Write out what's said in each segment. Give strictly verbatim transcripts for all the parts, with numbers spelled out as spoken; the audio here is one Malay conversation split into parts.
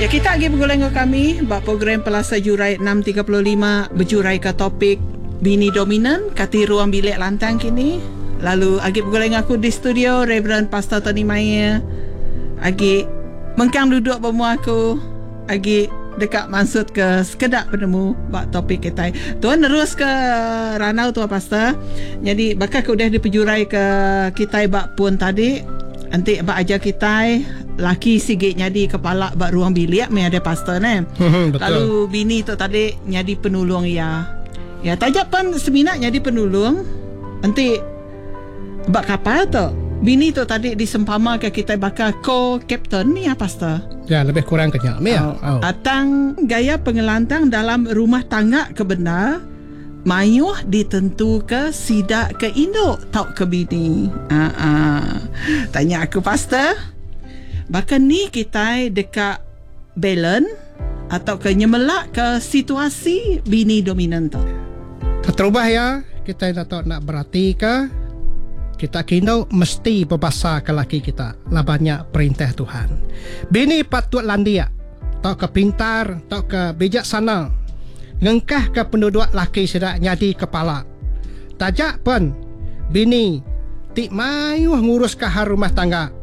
Ya, kita lagi bergulang dengan kami bak program Pelasa Jurai enam tiga puluh lima berjurai ke topik bini dominan kati ruang bilik lantang kini. Lalu agi bergulang dengan aku di studio Reverend Pastor Tony Maya. Agi mengkang duduk bemu aku. Agi dekat maksud ke sekedar penemu bak topik kita. Tuan terus ke ranau tuan Pastor. Jadi bakal aku dah diperjurai ke kita bak pun tadi. Nanti bak ajar kita laki sikit nyadi kepala bak ruang bilik me ada pastor ni. Lalu bini tu tadi nyadi penolong ya. Ya tajak pun seminat nyadi penolong. Nanti bak kapal tu bini tu tadi disempama ke kita bakal co-captain ni ya pastor. Ya lebih kurang kenyang me ya. Oh. Atang gaya pengelantang dalam rumah tangga ke benda mayuh ditentu ke sidak ke induk tau ke bini. Ah, ah. Tanya aku pastor. Bahkan ni kita dekat balance atau ke nyemelak ke situasi bini dominan tu. Terubah ya, kita nak tahu nak berarti ke kita kini mesti berbahasa ke laki kita lah banyak perintah Tuhan. Bini patut landia, tahu ke pintar, tahu ke bijaksana. Ngengkah ke penduduk laki sedak nyadi kepala. Tajak pun bini tik mayuh ngurus ke hal rumah tangga.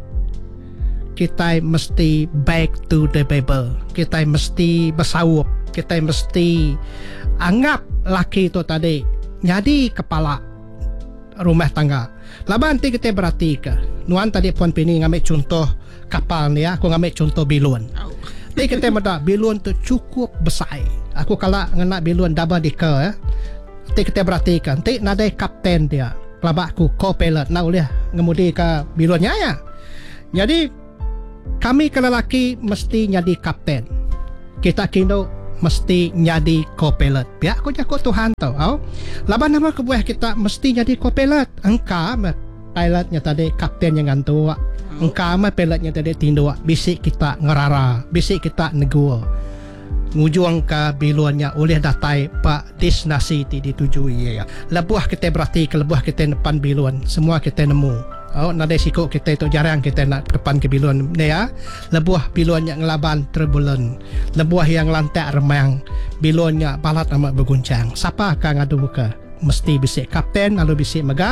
Kita mesti back to the Bible. Kita mesti bersawup. Kita mesti anggap laki tu tadi nyadi kepala rumah tangga. Laban nanti kita berarti ke Nuan tadi puan bini ngambil contoh kapal ni ya. Aku ngambil contoh bilun. Nanti kita meda bilun tu cukup besar. Aku kalau ngena bilun double decker ya. Nanti kita perhatikan. Nanti ada kapten dia. Pelabak aku co-pilot. Nak boleh ngemudi ke bilunnya ya. Jadi kami ke lelaki mesti nyadi kapten. Kita kini mesti nyadi co-pilot. Biar aku jago Tuhan tau. Oh? Laban nama kebuah kita mesti nyadi co-pilot. Engkau pilotnya tadi kapten yang ngantuk. Engkau mah pilotnya tadi tinduk. Bisik kita ngerara. Bisik kita negua. Ngujung ke biluannya oleh datai pak destinasi ti ditujui ya. Lebuah kita berarti ke lebuah kita depan biluan semua kita nemu. Oh nada sikok kita itu jarang kita nak depan ke biluan ni ya. Lebuah biluan yang ngelaban terbulan. Lebuah yang lantak remang. Biluannya balat amat berguncang. Siapa akan ngadu ke? Mesti bisik kapten lalu bisik megak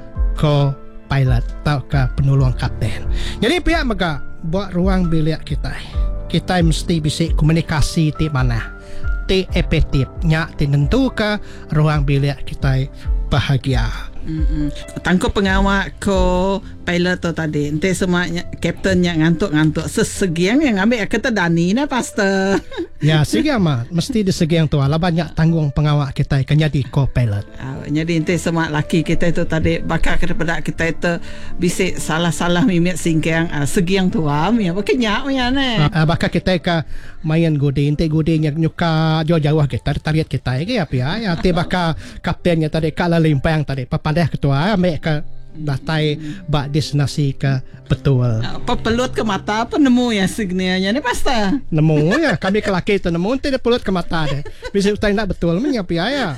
ko pilot atau ke penolong kapten. Jadi pihak megak buat ruang bilik kita. Kita mesti bisa komunikasi di mana di efektif nyak tentu ke ruang bilik kita bahagia. Mm-mm. Tangkap pengawal ko pilot tu tadi. Nanti semua kapten yang ngantuk-ngantuk sesegiang yang ambil kata Dani na pastor. Ya, segiang mah mesti di segiang tu lah banyak tanggung pengawal kita kan jadi co-pilot. Uh, jadi nanti semua laki kita itu tadi bakal kepada kita itu bisa salah-salah mimik singkang uh, segiang tu am ya bakanya ya ne. Uh, bakal kita ke main gudi, nanti gudi yang nyuka jauh-jauh kita tarik kita ya apa ya. Nanti bakal kaptennya tadi kala limpang tadi papadah ketua ambil ke datai bak destinasi ke betul. Apa pelut ke mata apa nemu ya sebenarnya ni pasta. Nemu ya kami ke laki tu nemu nanti dia pelut ke mata deh. Bisa utai nak betul menyapi ya.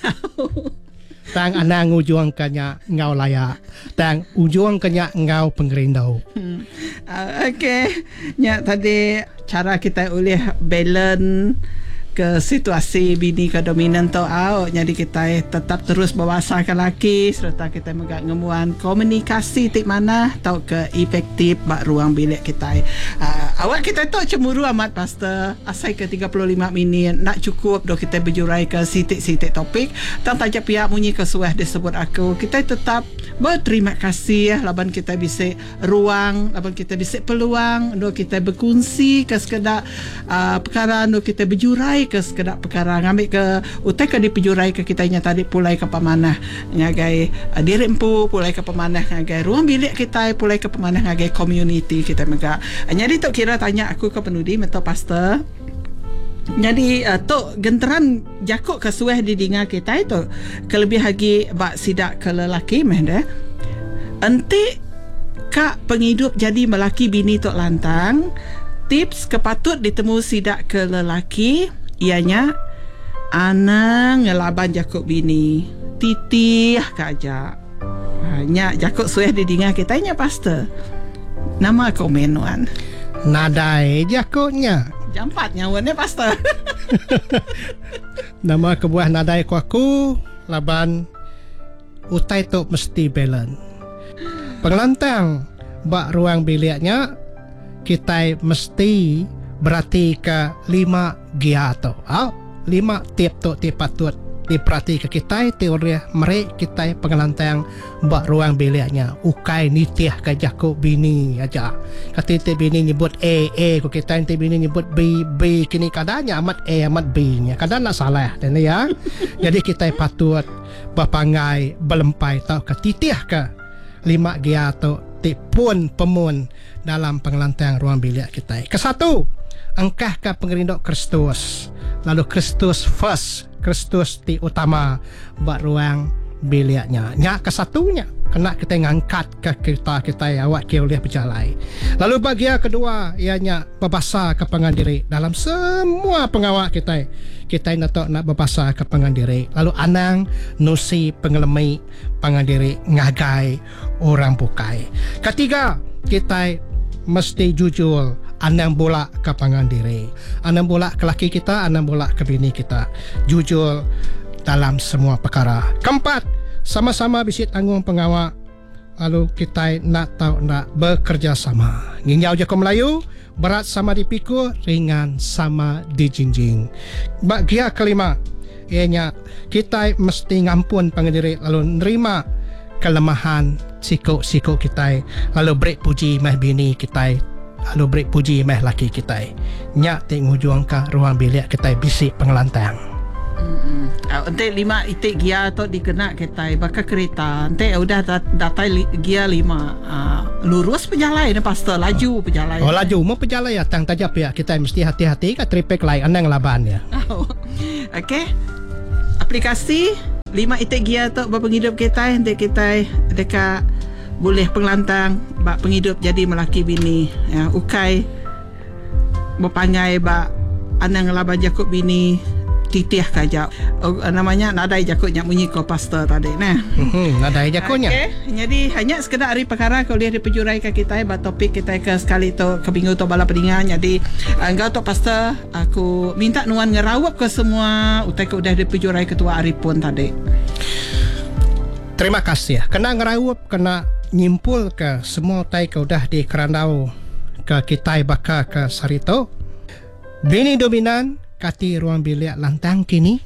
Tang anang ujung kanya ngau layak. Tang ujung kanya ngau pengerindau. Hmm. Uh, Okey. Nya tadi cara kita boleh balance ke situasi bini ke dominan tu out. Jadi kita tetap terus berbahasa ke laki serta kita megak ngemuan komunikasi tik mana tau ke efektif bak ruang bilik kita. Uh, awak kita tu cemburu amat pastor. Asai ke tiga puluh lima minit nak cukup do kita berjurai ke sitik-sitik topik. Tang tajak pihak munyi kesuah disebut aku. Kita tetap berterima kasih ya laban kita bisa ruang, laban kita bisa peluang do kita berkongsi ke sekedar uh, perkara do kita berjurai ke sekedar perkara ngambil ke utai ke dipejurai ke kitanya tadi pulai ke pemanah ngagai uh, dirempu pulai ke pemanah ngagai ruang bilik kita pulai ke pemanah ngagai community kita mega. Uh, jadi tok kira tanya aku ke penudi meto pastor. Jadi uh, tok genteran jakuk ke sueh di dinga kita itu kelebih lagi bak sidak ke lelaki meh dah. Enti kak penghidup jadi melaki bini tok lantang. Tips kepatut ditemu sidak ke lelaki ianya ana ngelaban jakuk bini titih kaja hanya jakuk sueh di dinga kita nya pastor nama komen wan nadai jakuknya Jampat nyawa ni pastor. Nama kebuah nadai ku aku laban utai tu mesti belen. Pengelantang bak ruang biliknya kita mesti berarti ke lima gia tu. Oh, lima tip tu tip patut diperhati ke kita teori mereka kita pengelantang bak ruang biliknya ukai nitiah ke jaku bini aja kata bini nyebut A A ko kita nanti bini nyebut B B kini kadangnya amat A amat B nya kadang nak salah dan ya jadi kita patut bapangai belempai tau ke titiah ke lima gia tu tipun pemun dalam pengelantang ruang bilik kita ke satu engkah ke pengerindok Kristus lalu Kristus first Kristus ti utama buat ruang biliknya. Nya kesatunya kena kita ngangkat ke kita kita awak ke oleh berjalai. Lalu bagi yang kedua ianya berbahasa ke pengandiri dalam semua pengawak kita. Kita nak tak nak berbahasa ke pengandiri. Lalu anang nusi pengelemi pengandiri ngagai orang bukai. Ketiga kita mesti jujur. Anang bola ke pengandiri, anang bola ke laki kita, anang bola ke bini kita. Jujur dalam semua perkara. Keempat, sama-sama bisi tanggung pengawak. Lalu kita nak tahu nak bekerja sama. Nginyau je ke Melayu, berat sama dipikul, ringan sama dijinjing. Bahagia kelima, ianya kita mesti ngampun pengandiri lalu nerima kelemahan sikuk-sikuk kita. Lalu break puji meh bini kita. Lalu beri puji meh laki kita. Nyak tengok juang ke ruang bilik kita bisik pengelantang. Hmm. Ente lima itik gia tu dikena kita bakal kereta. Ente udah datai gia lima. Uh, lurus penjalai ni pastor laju penjalai. Oh laju mau penjalai ya tang tajap ya kita mesti hati-hati ke tripek lain anang laban ya. Oh. Okey. Aplikasi lima itik gia tu berpenghidup kita ente kita dekat boleh pengelantang bak penghidup jadi melaki bini ya ukai berpangai bak anang laban jakut bini titiah kajak oh, namanya nadai jakutnya bunyi ko pastor tadi nah hmm, nadai jakutnya okay. Jadi hanya sekedar hari perkara kau lihat dipejurai ke kita bak topik kita ke sekali tu ke minggu tu bala pedingan jadi engkau tu pastor aku minta nuan ngerawap ke semua utai ke udah dipejurai ketua Arifun tadi. Terima kasih kena ngerawap kena nyimpul ke semua tai ke udah di kerandau ke kita baka ke sarito bini dominan kati ruang bilik lantang kini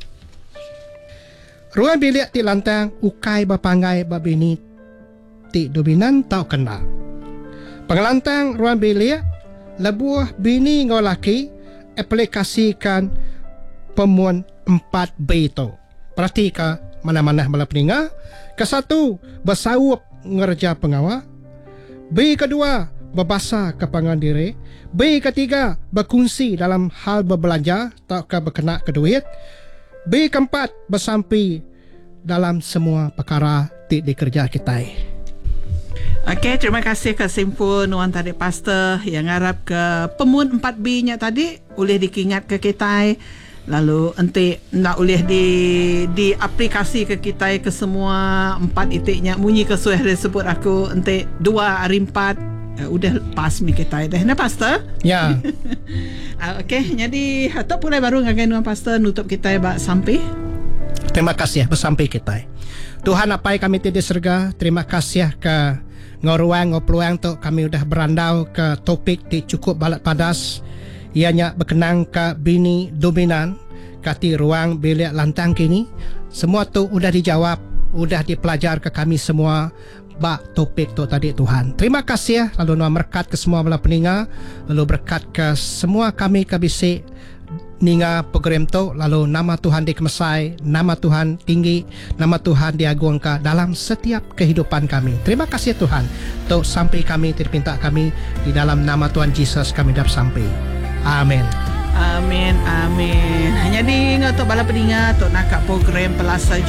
ruang bilik ti lantang ukai bapangai babini ti dominan tau kena pengelantang ruang bilik lebuah bini ngolaki aplikasikan pemuan empat B tu perhatikan mana-mana bala peninga ke satu bersawup ngerja pengawal B kedua berbahasa ke pengandiri B ketiga berkongsi dalam hal berbelanja tak ke berkena ke duit B keempat bersampi dalam semua perkara di, di kerja kita. Okey, terima kasih ke simpul nuan tadi pastor yang harap ke pemun empat B nya tadi boleh dikingat ke kita. Lalu ente nak boleh di di aplikasi ke kita ke semua empat itiknya bunyi ke suai disebut aku ente dua hari empat uh, udah pas mi kita dah na pastor ya uh, okey jadi atau pulai baru ngagai nuan pastor nutup kita bak sampai terima kasih bersampai kita Tuhan apa kami tidak serga terima kasih ke ngoruang ngopluang tu kami udah berandau ke topik di cukup balat padas ianya berkenang ke bini dominan kati ruang bilik lantang kini semua tu udah dijawab udah dipelajar ke kami semua bak topik tu tadi Tuhan terima kasih lalu nuan berkat ke semua belah peninga lalu berkat ke semua kami ke bisik ninga program tu lalu nama Tuhan dikemesai nama Tuhan tinggi nama Tuhan diagungkan dalam setiap kehidupan kami terima kasih Tuhan tu sampai kami terpinta kami di dalam nama Tuhan Yesus kami dapat sampai amin. Amin, amin. Hanya di ngatu bala peningat tu nak program pelasa